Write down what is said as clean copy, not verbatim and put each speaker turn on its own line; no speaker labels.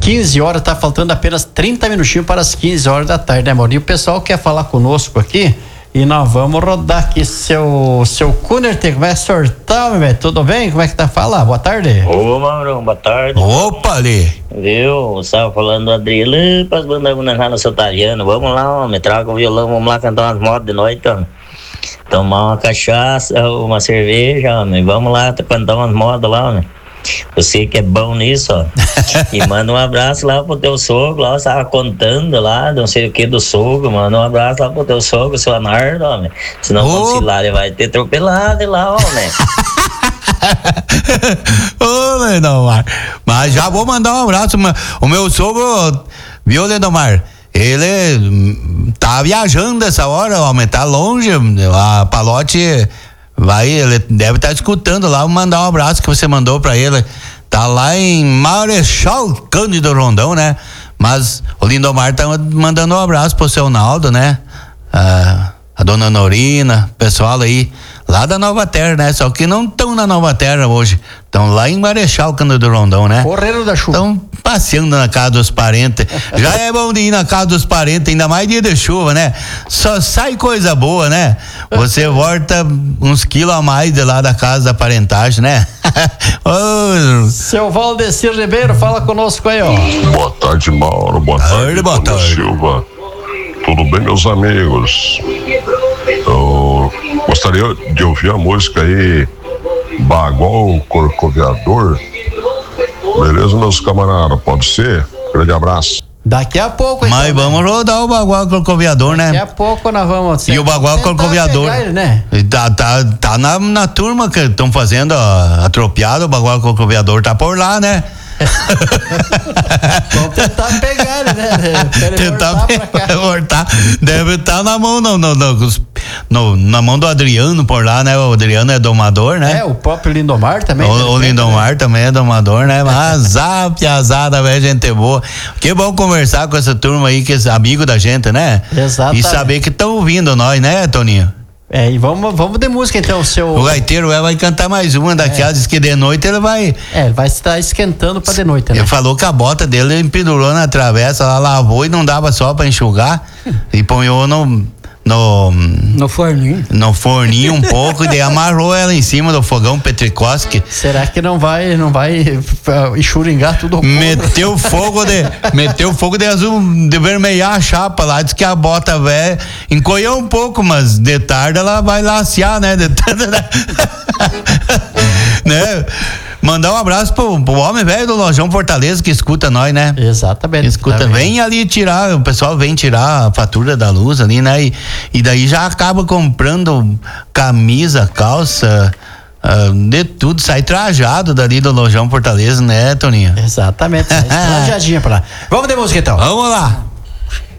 15 horas, tá faltando apenas 30 minutinhos para as 15 horas da tarde, né, Maurinho? O pessoal quer falar conosco aqui e nós vamos rodar aqui seu Cunner, tem que vai sortar, meu velho, tudo bem? Como é que tá? Fala, boa tarde.
Ô, Maurão, boa tarde.
Opa, ali.
Viu? Você tava falando do Adriano, para as bandas na seu italiano. Vamos lá, homem, traga o violão, vamos lá cantar umas modas de noite, homem. Tomar uma cachaça, uma cerveja, homem. Vamos lá cantar umas modas lá, homem. Você que é bom nisso, ó. E manda um abraço lá pro teu sogro, lá, você tava contando lá, não sei o que do sogro, manda um abraço lá pro teu sogro, seu Anardo, homem. Senão quando se lá, ele vai ter atropelado lá, homem.
Ô, Lindomar, mas já vou mandar um abraço. O meu sogro, viu, Lindomar? Ele tá viajando essa hora, homem, tá longe. A Palote ele deve estar escutando lá. Vou mandar um abraço que você mandou pra ele. Tá lá em Marechal Cândido Rondão, né? Mas o Lindomar tá mandando um abraço pro seu Naldo, né? A dona Norina, pessoal aí lá da Nova Terra, né? Só que não estão na Nova Terra hoje, estão lá em Marechal Cândido Rondão, né?
Correram da chuva.
Estão passeando na casa dos parentes. Já é bom de ir na casa dos parentes, ainda mais dia de chuva, né? Só sai coisa boa, né? Você volta uns quilos a mais de lá da casa da parentagem, né?
Seu Valdecir Ribeiro, fala conosco aí, ó.
Boa tarde, Mauro. Boa tarde,
boa tarde.
Silva. Tudo bem, meus amigos? Eu gostaria de ouvir a música aí, Bagual Corcoveador. Beleza, meus camaradas? Pode ser? Grande abraço.
Daqui a pouco, então,
mas vamos rodar o Bagual Corcoveador, né?
Daqui a pouco nós vamos...
E o Bagual Corcoveador
ele, né?
tá na turma que estão fazendo a tropeada. O Bagual Corcoveador tá por lá, né?
Vamos tentar pegar ele, né?
Tentar voltar. Deve estar na mão na mão do Adriano por lá, né? O Adriano é domador, né?
É, o próprio Lindomar também.
O Lindomar também é domador, né? Mas a piazada, velho, gente boa. Que bom conversar com essa turma aí, que é amigo da gente, né?
Exatamente.
E saber que estão ouvindo nós, né, Toninho?
É, e vamos de música então,
O gaiteiro vai cantar mais uma daquelas, diz que de noite ele vai...
ele vai estar esquentando pra de noite, né?
Ele falou que a bota dele empedurou na travessa, ela lavou e não dava só pra enxugar e ponhou no forninho um pouco e daí amarrou ela em cima do fogão Petrikoski.
Será que não vai enxuringar tudo?
Meteu fogo de azul, de vermelhar a chapa lá, diz que a bota velha encolheu um pouco, mas de tarde ela vai lacear, né? Né? Mandar um abraço pro homem velho do Lojão Fortaleza que escuta nós, né?
Exatamente.
Escuta, vem ali tirar, o pessoal vem tirar a fatura da luz ali, né? E daí já acaba comprando camisa, calça, de tudo, sai trajado dali do Lojão Fortaleza, né, Toninho?
Exatamente, sai trajadinha pra lá. Vamos de música então.
Vamos lá.